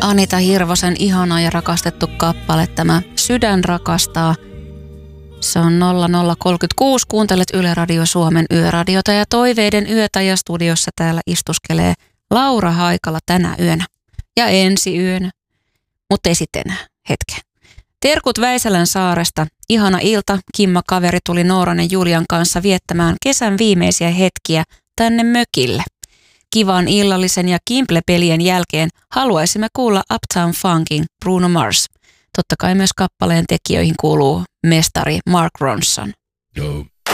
Anita Hirvosen ihana ja rakastettu kappale, tämä Sydän rakastaa. Se on 0036, kuuntelet Yle Radio Suomen yöradiota ja toiveiden yötä ja studiossa täällä istuskelee Laura Haikala tänä yönä ja ensi yönä, mutta ei sitten enää hetken. Terkut Väisälän saaresta, ihana ilta, Kimma kaveri tuli Nooran ja Julian kanssa viettämään kesän viimeisiä hetkiä tänne mökille. Kivan illallisen ja Kimple-pelien jälkeen haluaisimme kuulla Uptown Funkin Bruno Mars. Totta kai myös kappaleen tekijöihin kuuluu mestari Mark Ronson. Go.